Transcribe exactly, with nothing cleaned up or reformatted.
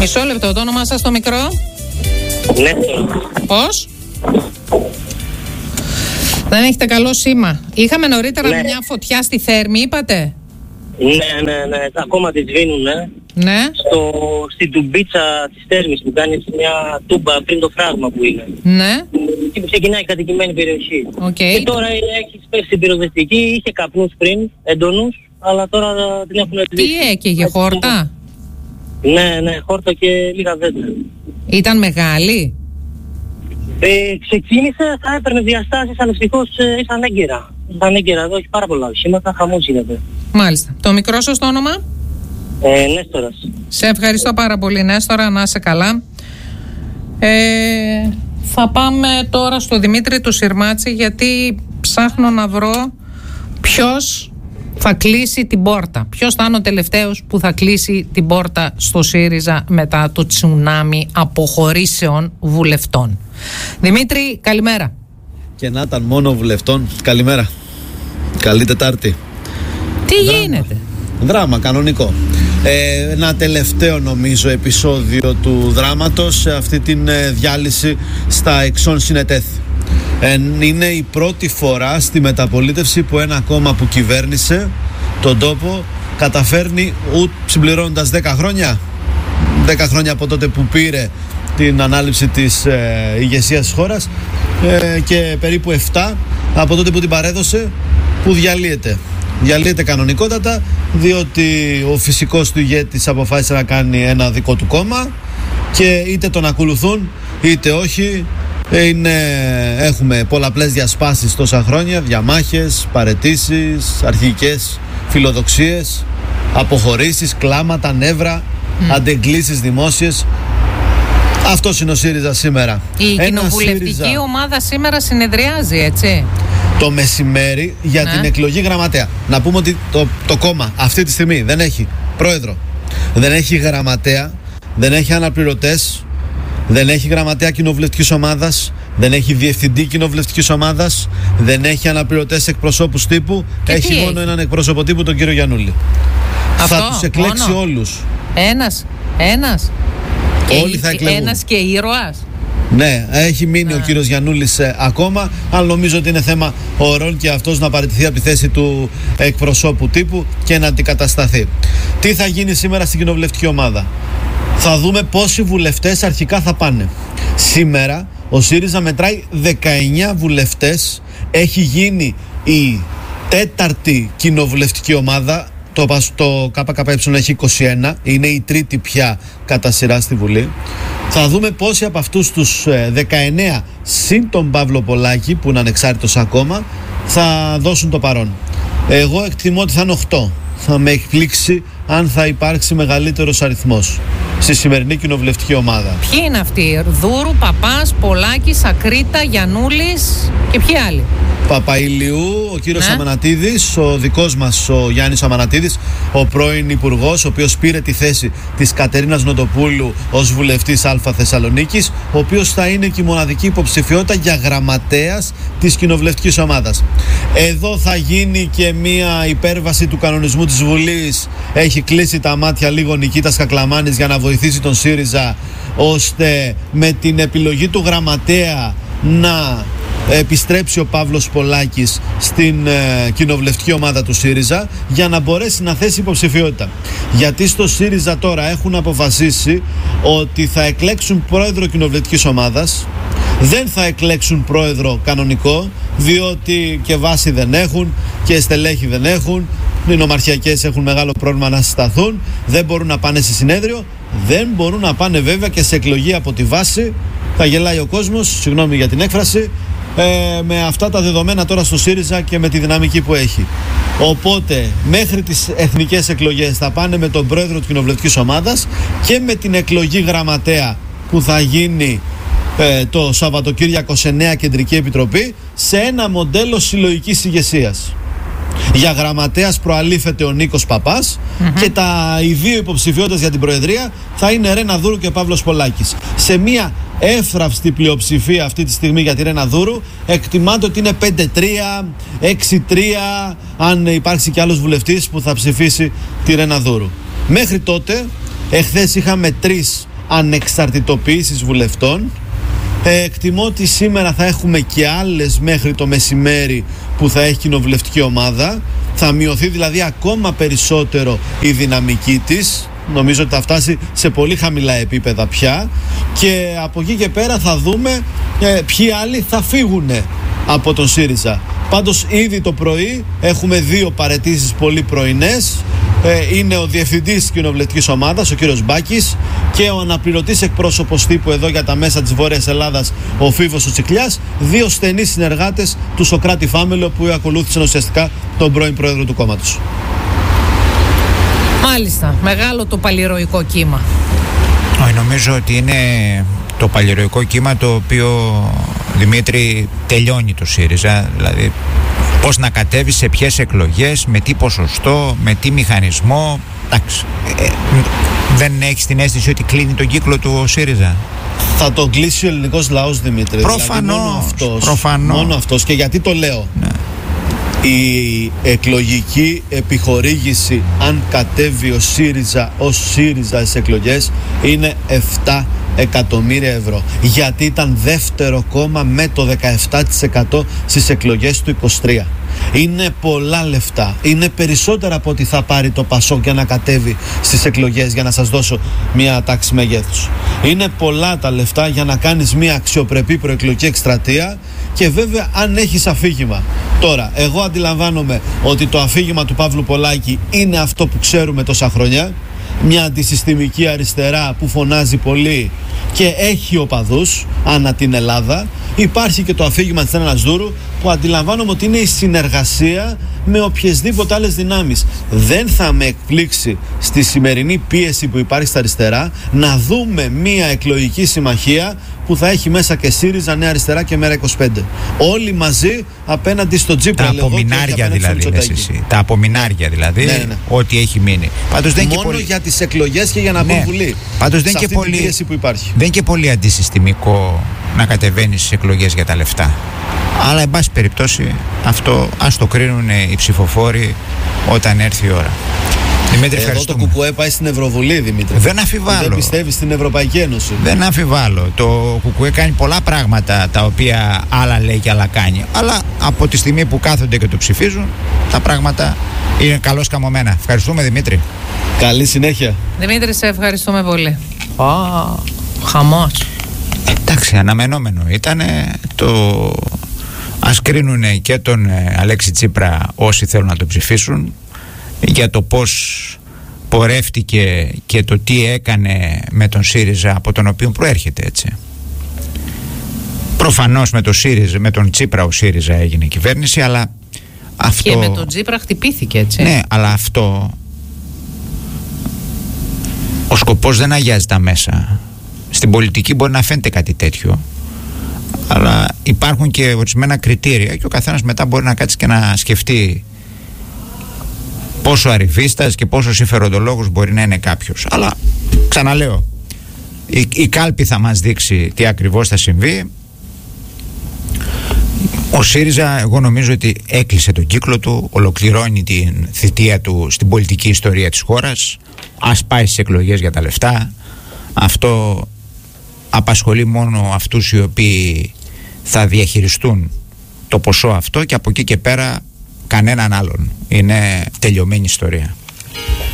Μισό λεπτό, το όνομά σας στο μικρό. Νέστορα. Πώς? Δεν έχετε καλό σήμα. Είχαμε νωρίτερα ναι. μια φωτιά στη Θέρμη, είπατε. Ναι, ναι, ναι. Ακόμα τη σβήνουνε. Ναι. Στο, στην τουμπίτσα της Θέρμης που κάνει μια τούμπα πριν το φράγμα που είναι. Ναι. Και που ξεκινάει η κατοικημένη περιοχή. Okay. Και τώρα έχει πέσει την πυροσβεστική, είχε καπνούς πριν, έντονους, αλλά τώρα την έχουν σβήσει. Τι έκαιγε, χόρτα? Ναι, ναι, χόρτα και λίγα δέντρα. Ήταν μεγάλη? Ε, ξεκίνησε, θα έπαιρνε διαστάσεις, αλλά ευτυχώς ε, ήσαν έγκαιρα. Ήσαν έγκαιρα εδώ, έχει πάρα πολλά οχήματα, χαμός γίνεται. Μάλιστα. Το μικρό σας το όνομα? Ε, Νέστορας. Σε ευχαριστώ πάρα πολύ, Νέστορα, να είσαι καλά. Ε, θα πάμε τώρα στο Δημήτρη του Συρμάτση, γιατί ψάχνω να βρω ποιος θα κλείσει την πόρτα. Ποιος θα είναι ο τελευταίος που θα κλείσει την πόρτα στο ΣΥΡΙΖΑ μετά το τσουνάμι αποχωρήσεων βουλευτών. Δημήτρη, καλημέρα. Και να ήταν μόνο βουλευτών, καλημέρα. Καλή Τετάρτη. Τι Δράμα. γίνεται? Δράμα, κανονικό. Ε, ένα τελευταίο νομίζω επεισόδιο του δράματος σε αυτή την ε, διάλυση στα Εξών Συνετέθη. Ε, είναι η πρώτη φορά στη μεταπολίτευση που ένα κόμμα που κυβέρνησε τον τόπο καταφέρνει, ούτε συμπληρώνοντας δέκα χρόνια, δέκα χρόνια από τότε που πήρε την ανάληψη της ε, ηγεσίας της χώρας ε, και περίπου επτά από τότε που την παρέδωσε, που διαλύεται. Διαλύεται κανονικότατα, διότι ο φυσικός του ηγέτης αποφάσισε να κάνει ένα δικό του κόμμα και είτε τον ακολουθούν είτε όχι. Είναι, έχουμε πολλαπλές διασπάσεις τόσα χρόνια, διαμάχες, παραιτήσεις, αρχικές φιλοδοξίες, αποχωρήσεις, κλάματα, νεύρα, mm. αντεγκλήσεις δημόσιες. Αυτός είναι ο ΣΥΡΙΖΑ σήμερα. Η Ένα κοινοβουλευτική ΣΥΡΙΖΑ ομάδα σήμερα συνεδριάζει, έτσι, το μεσημέρι για ναι. την εκλογή γραμματέα. Να πούμε ότι το, το κόμμα αυτή τη στιγμή δεν έχει πρόεδρο, δεν έχει γραμματέα, δεν έχει αναπληρωτές, δεν έχει γραμματέα κοινοβουλευτικής ομάδας, δεν έχει διευθυντή κοινοβουλευτικής ομάδας, δεν έχει αναπληρωτές εκπροσώπους τύπου, και έχει μόνο έχει? έναν εκπρόσωπο τύπου, τον κύριο Γιαννούλη. Αυτό, θα τους εκλέξει μόνο όλους. Ένας, ένας. Όλοι θα εκλεγούν. Ένας και ήρωας. Ναι, έχει μείνει ah. ο κύριος Γιαννούλης ε, ακόμα, αλλά νομίζω ότι είναι θέμα ωρών και αυτός να παραιτηθεί από τη θέση του εκπροσώπου τύπου και να αντικατασταθεί. Τι θα γίνει σήμερα στην κοινοβουλευτική ομάδα? Θα δούμε πόσοι βουλευτές αρχικά θα πάνε. Σήμερα ο ΣΥΡΙΖΑ μετράει δεκαεννιά βουλευτές, έχει γίνει η τέταρτη κοινοβουλευτική ομάδα. Το, το ΚΚΕ έχει είκοσι ένα, είναι η τρίτη πια κατά σειρά στη Βουλή. Θα δούμε πόσοι από αυτούς τους δεκαεννέα συν τον Παύλο Πολάκη, που είναι ανεξάρτητος ακόμα, θα δώσουν το παρόν. Εγώ εκτιμώ ότι θα είναι οκτώ. Θα με εκπλήξει αν θα υπάρξει μεγαλύτερος αριθμός στη σημερινή κοινοβουλευτική ομάδα. Ποιοι είναι αυτοί? Δούρου, Παπάς, Πολάκης, Ακρίτα, Γιαννούλης και ποιοι άλλοι? Παπαηλιού, ο κύριος ναι. Αμανατίδης, ο δικός μας ο Γιάννης Αμανατίδης, ο πρώην υπουργός, ο οποίος πήρε τη θέση της Κατερίνας Νοτοπούλου ως βουλευτής Α Θεσσαλονίκης, ο οποίος θα είναι και η μοναδική υποψηφιότητα για γραμματέας της κοινοβουλευτικής ομάδας. Εδώ θα γίνει και μία υπέρβαση του κανονισμού της Βουλής. Έχει κλείσει τα μάτια λίγο Νικήτας Κακλαμάνης για να βοηθήσει τον ΣΥΡΙΖΑ, ώστε με την επιλογή του γραμματέα να επιστρέψει ο Παύλος Πολάκης στην ε, κοινοβουλευτική ομάδα του ΣΥΡΙΖΑ, για να μπορέσει να θέσει υποψηφιότητα. Γιατί στο ΣΥΡΙΖΑ τώρα έχουν αποφασίσει ότι θα εκλέξουν πρόεδρο κοινοβουλευτικής ομάδας, δεν θα εκλέξουν πρόεδρο κανονικό, διότι και βάση δεν έχουν και στελέχη δεν έχουν, οι νομαρχιακές έχουν μεγάλο πρόβλημα να συσταθούν, δεν μπορούν να πάνε σε συνέδριο, δεν μπορούν να πάνε βέβαια και σε εκλογή από τη βάση. Θα γελάει ο κόσμος, συγγνώμη για την έκφραση, ε, με αυτά τα δεδομένα τώρα στο ΣΥΡΙΖΑ και με τη δυναμική που έχει. Οπότε μέχρι τις εθνικές εκλογές θα πάνε με τον πρόεδρο της κοινοβουλευτικής ομάδας και με την εκλογή γραμματέα που θα γίνει ε, το Σαββατοκύριακο σε νέα κεντρική επιτροπή, σε ένα μοντέλο συλλογικής ηγεσίας. Για γραμματέας προαλήφεται ο Νίκος Παπάς mm-hmm. και τα, οι δύο υποψηφιότητες για την Προεδρία θα είναι Ρένα Δούρου και Παύλος Πολάκης. Σε μια εύθραυστη πλειοψηφία αυτή τη στιγμή για τη Ρένα Δούρου, εκτιμάται ότι είναι πέντε τρία, έξι τρία, αν υπάρξει κι άλλος βουλευτής που θα ψηφίσει τη Ρένα Δούρου. Μέχρι τότε, εχθές είχαμε τρεις ανεξαρτητοποίησης βουλευτών. Ε, εκτιμώ ότι σήμερα θα έχουμε και άλλες μέχρι το μεσημέρι που θα έχει κοινοβουλευτική ομάδα. Θα μειωθεί δηλαδή ακόμα περισσότερο η δυναμική της. Νομίζω ότι θα φτάσει σε πολύ χαμηλά επίπεδα πια. Και από εκεί και πέρα θα δούμε ε, ποιοι άλλοι θα φύγουν από τον ΣΥΡΙΖΑ. Πάντως ήδη το πρωί έχουμε δύο παραιτήσεις πολύ πρωινές. Ε, είναι ο διευθυντής της κοινοβουλευτικής ομάδας, ο κύριος Μπάκης, και ο αναπληρωτής εκπρόσωπος τύπου εδώ για τα μέσα της Βόρειας Ελλάδας, ο Φίβος ο Τσικλιάς, δύο στενοί συνεργάτες του Σοκράτη Φάμελο που ακολούθησαν ουσιαστικά τον πρώην πρόεδρο του κόμματος. Μάλιστα, μεγάλο το παλιροϊκό κύμα. Νομίζω ότι είναι το παλιροϊκό κύμα το οποίο, Δημήτρη, τελειώνει το ΣΥΡΙΖΑ. Δηλαδή πώς να κατέβει, σε ποιες εκλογές, με τι ποσοστό, με τι μηχανισμό. Εντάξει, ε, δεν έχεις την αίσθηση ότι κλείνει τον κύκλο του ο ΣΥΡΙΖΑ? Θα τον κλείσει ο ελληνικός λαός, Δημήτρη. Προφανώς, δηλαδή, μόνο αυτός, προφανώς. Μόνο αυτός. Και γιατί το λέω? Ναι. Η εκλογική επιχορήγηση, αν κατέβει ο ΣΥΡΙΖΑ ως ΣΥΡΙΖΑ στις εκλογές, είναι επτά εκατομμύρια ευρώ. Γιατί ήταν δεύτερο κόμμα με το δεκαεπτά τοις εκατό στις εκλογές του είκοσι τρία. Είναι πολλά λεφτά. Είναι περισσότερα από ό,τι θα πάρει το ΠΑΣΟΚ για να κατέβει στις εκλογές, για να σας δώσω μια τάξη μεγέθους. Είναι πολλά τα λεφτά για να κάνεις μια αξιοπρεπή προεκλογική εκστρατεία, και βέβαια αν έχεις αφήγημα. Τώρα, εγώ αντιλαμβάνομαι ότι το αφήγημα του Παύλου Πολάκη είναι αυτό που ξέρουμε τόσα χρόνια. Μια αντισυστημική αριστερά που φωνάζει πολύ και έχει οπαδούς ανά την Ελλάδα. Υπάρχει και το αφήγημα της Έλενας Δούρου, που αντιλαμβάνομαι ότι είναι η συνεργασία με οποιασδήποτε άλλες δυνάμεις. Δεν θα με εκπλήξει στη σημερινή πίεση που υπάρχει στα αριστερά να δούμε μια εκλογική συμμαχία που θα έχει μέσα και ΣΥΡΙΖΑ, Νέα Αριστερά και Μέρα είκοσι πέντε. Όλοι μαζί απέναντι στο Τσίπρα. Τα απομεινάρια δηλαδή, λες εσύ. Τα απομεινάρια δηλαδή, ναι, ναι. Ό,τι έχει μείνει. Πάντως δεν μόνο πολύ... για τις εκλογές και για να μπουν ναι. Βουλή. Πάντως δεν, και πολύ... που υπάρχει. δεν και πολύ αντισυστημικό να κατεβαίνει στις εκλογές για τα λεφτά. Αλλά εν πάση περιπτώσει αυτό ας το κρίνουν οι ψηφοφόροι όταν έρθει η ώρα. Δημήτρη, εδώ το ΚΚΕ πάει στην Ευρωβουλή, Δημήτρη. Δεν αμφιβάλλω. Δεν πιστεύει στην Ευρωπαϊκή Ένωση. Δεν αμφιβάλλω. Το ΚΚΕ κάνει πολλά πράγματα τα οποία άλλα λέει και άλλα κάνει. Αλλά από τη στιγμή που κάθονται και το ψηφίζουν, τα πράγματα είναι καλώς καμωμένα. Ευχαριστούμε, Δημήτρη. Καλή συνέχεια. Δημήτρη, σε ευχαριστούμε πολύ. Oh, χαμός. Εντάξει, αναμενόμενο ήταν το... Ας κρίνουν και τον Αλέξη Τσίπρα όσοι θέλουν να τον ψηφίσουν για το πώς πορεύτηκε και το τι έκανε με τον ΣΥΡΙΖΑ από τον οποίο προέρχεται, έτσι. Προφανώς με τον ΣΥΡΙΖΑ, με τον Τσίπρα ο ΣΥΡΙΖΑ έγινε κυβέρνηση, αλλά αυτό... Και με τον Τσίπρα χτυπήθηκε, έτσι. Ναι, αλλά αυτό... Ο σκοπός δεν αγιάζει τα μέσα. Στην πολιτική μπορεί να φαίνεται κάτι τέτοιο, αλλά υπάρχουν και ορισμένα κριτήρια και ο καθένας μετά μπορεί να κάτσει και να σκεφτεί πόσο αριβίστας και πόσο συμφεροντολόγος μπορεί να είναι κάποιος. Αλλά ξαναλέω, η, η κάλπη θα μας δείξει τι ακριβώς θα συμβεί. Ο ΣΥΡΙΖΑ, εγώ νομίζω ότι έκλεισε τον κύκλο του, ολοκληρώνει την θητεία του στην πολιτική ιστορία της χώρας. Ας πάει στις εκλογές για τα λεφτά. Αυτό απασχολεί μόνο αυτούς οι οποίοι θα διαχειριστούν το ποσό αυτό, και από εκεί και πέρα κανέναν άλλον. Είναι τελειωμένη ιστορία.